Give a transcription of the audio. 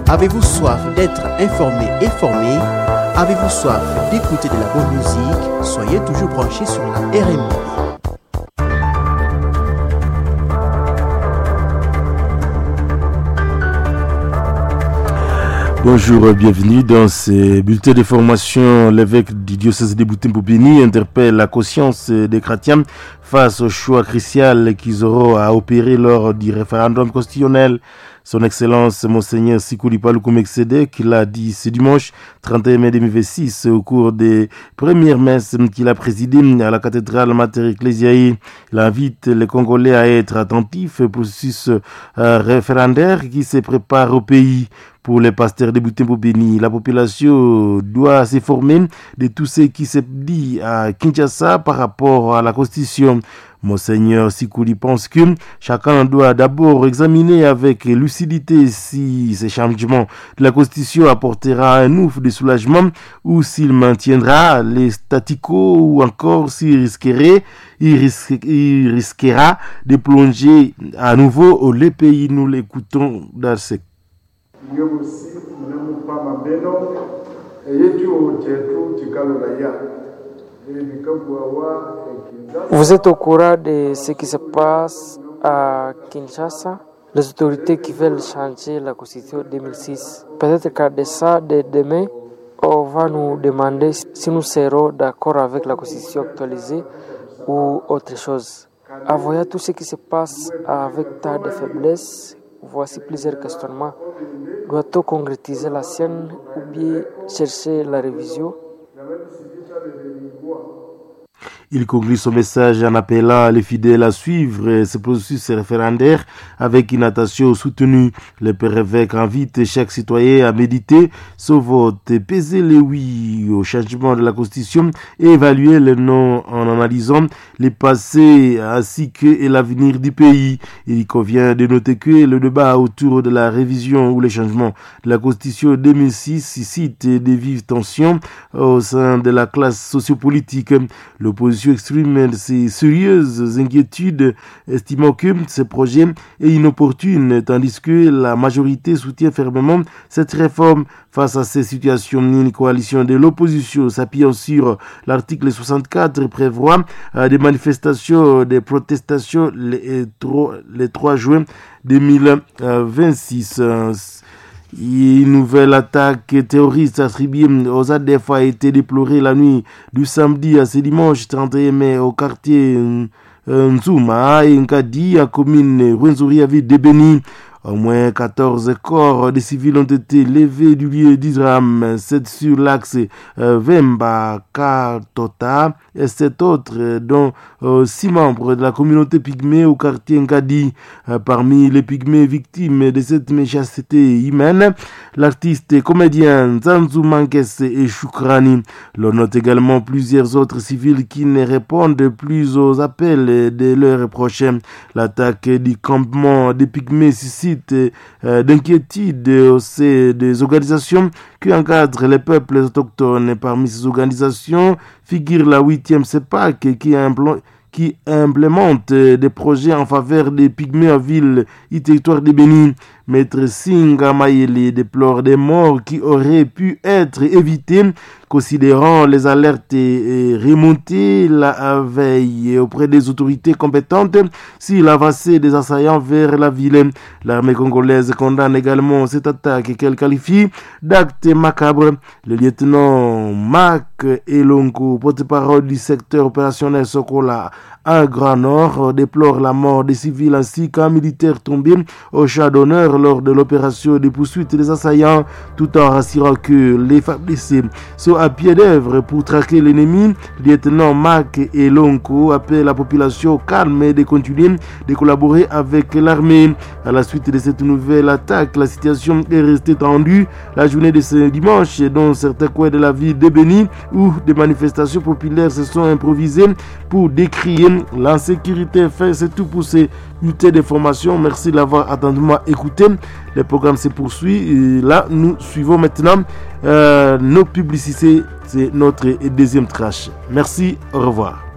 Avez-vous soif d'être informé et formé? Avez-vous soif d'écouter de la bonne musique? Soyez toujours branchés sur la RMI. Bonjour, bienvenue dans ce bulletin de formation. L'évêque du diocèse de Butembo-Béni interpelle la conscience des chrétiens face au choix crucial qu'ils auront à opérer lors du référendum constitutionnel. Son Excellence Monseigneur Sikuli Paluku Meksedek l'a dit ce dimanche 31 mai 2026 au cours des premières messes qu'il a présidées à la cathédrale Mater Ecclesiae. Il invite les Congolais à être attentifs au processus référendaire qui se prépare au pays. Pour les pasteurs de Butembo-Béni, la population doit s'informer de tout ce qui se dit à Kinshasa par rapport à la Constitution. Monseigneur Sikuli pense que chacun doit d'abord examiner avec lucidité si ces changements de la Constitution apportera un ouf de soulagement ou s'il maintiendra les statu quo ou encore s'il risquera de plonger à nouveau le pays. Nous l'écoutons dans ce Vous êtes au courant de ce qui se passe à Kinshasa, les autorités qui veulent changer la Constitution 2006. Peut-être qu'à ça, de demain, on va nous demander si nous serons d'accord avec la Constitution actualisée ou autre chose. En voyant tout ce qui se passe avec tant de faiblesse, voici plusieurs questionnements. Doit-on concrétiser la sienne ou bien chercher la révision? Il conclut son message en appelant les fidèles à suivre ce processus référendaire avec une attention soutenue. Le Père évêque invite chaque citoyen à méditer son vote, peser les oui au changement de la Constitution et évaluer le non en analysant les passés ainsi que l'avenir du pays. Il convient de noter que le débat autour de la révision ou le changement de la Constitution 2006 suscite des vives tensions au sein de la classe sociopolitique. L'opposition exprime ses sérieuses inquiétudes, estimant que ce projet est inopportune, tandis que la majorité soutient fermement cette réforme. Face à ces situations, une coalition de l'opposition s'appuyant sur l'article 64 prévoit des manifestations, des protestations le 3 juin 2026. Une nouvelle attaque terroriste attribuée aux ADF a été déplorée la nuit du samedi à ce dimanche 31 mai au quartier Nzuma et Nkadi, à commune Rwenzori, à ville de Béni. Au moins 14 corps de civils ont été levés du lieu d'Isram, 7 sur l'axe Vemba-Katota et 7 autres, dont 6 membres de la communauté pygmée au quartier Nkadi. Parmi les pygmées victimes de cette méchanceté humaine, l'artiste et comédien Zanzu Mankes et Shukrani. L'on note également plusieurs autres civils qui ne répondent plus aux appels de leurs prochains. L'attaque du campement des pygmées suscite d'inquiétude au sein des organisations qui encadrent les peuples autochtones. Parmi ces organisations figure la 8e CEPAC qui implémente des projets en faveur des pygmées en ville et territoire de Béni. Maître Singa Mayele déplore des morts qui auraient pu être évitées, considérant les alertes remontées la veille auprès des autorités compétentes sur l'avancée des assaillants vers la ville. L'armée congolaise condamne également cette attaque qu'elle qualifie d'acte macabre. Le lieutenant Marc Elongo, porte-parole du secteur opérationnel Sokola à Grand Nord, déplore la mort des civils ainsi qu'un militaire tombé au champ d'honneur lors de l'opération de poursuite des assaillants, tout en rassurant que les blessés sont à pied d'œuvre pour traquer l'ennemi. Le lieutenant Marc Elongo appelle la population au calme et de continuer de collaborer avec l'armée. À la suite de cette nouvelle attaque, la situation est restée tendue la journée de ce dimanche, dans certains coins de la ville de Béni, où des manifestations populaires se sont improvisées pour décrier l'insécurité. C'est tout pour ces bulletins d'information. Merci de l'avoir attentivement écouté. Le programme se poursuit. Et là, nous suivons maintenant nos publicités. C'est notre deuxième tranche. Merci, au revoir.